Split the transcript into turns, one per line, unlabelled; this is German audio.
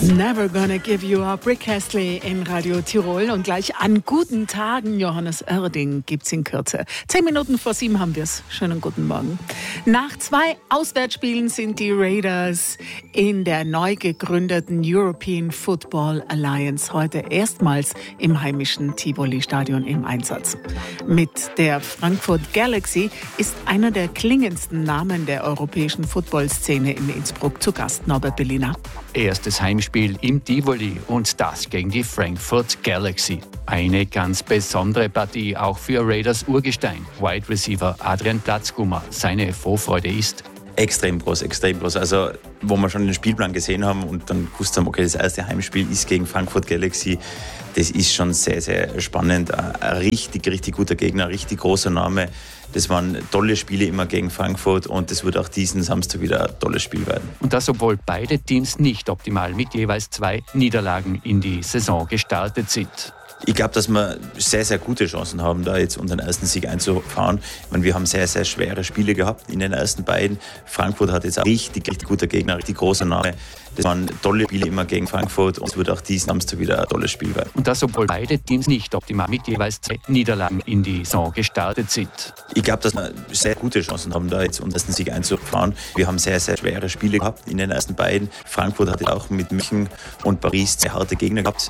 Never Gonna Give You Up, Rick Astley in Radio Tirol. Und gleich an guten Tagen, Johannes Oerding, gibt's in Kürze. 10 Minuten vor 7 haben wir's. Schönen guten Morgen. Nach 2 Auswärtsspielen sind die Raiders in der neu gegründeten European Football Alliance heute erstmals im heimischen Tivoli-Stadion im Einsatz. Mit der Frankfurt Galaxy ist einer der klingendsten Namen der europäischen Footballszene in Innsbruck zu Gast, Norbert Berliner.
Erstes Heimspiel im Tivoli und das gegen die Frankfurt Galaxy. Eine ganz besondere Partie auch für Raiders Urgestein. Wide Receiver Adrian Platzkummer. Seine Vorfreude ist
extrem groß. Also, wo wir schon den Spielplan gesehen haben und dann gewusst haben, okay, das erste Heimspiel ist gegen Frankfurt Galaxy, das ist schon sehr, sehr spannend. Ein richtig guter Gegner, ein richtig großer Name. Das waren tolle Spiele immer gegen Frankfurt und das wird auch diesen Samstag wieder ein tolles Spiel werden.
Und das, obwohl beide Teams nicht optimal mit jeweils 2 Niederlagen in die Saison gestartet sind.
Ich glaube, dass wir sehr, sehr gute Chancen haben, da jetzt unseren ersten Sieg einzufahren. Ich meine, wir haben sehr, sehr schwere Spiele gehabt in den ersten beiden. Frankfurt hat jetzt auch richtig guter Gegner, richtig großer Name. Das waren tolle Spiele immer gegen Frankfurt und es wird auch diesen Samstag wieder ein tolles Spiel werden.
Und das, obwohl beide Teams nicht optimal mit jeweils 2 Niederlagen in die Saison gestartet sind.
Ich glaube, dass wir sehr gute Chancen haben, da jetzt unseren ersten Sieg einzufahren. Wir haben sehr, sehr schwere Spiele gehabt in den ersten beiden. Frankfurt hat auch mit München und Paris 2 harte Gegner gehabt.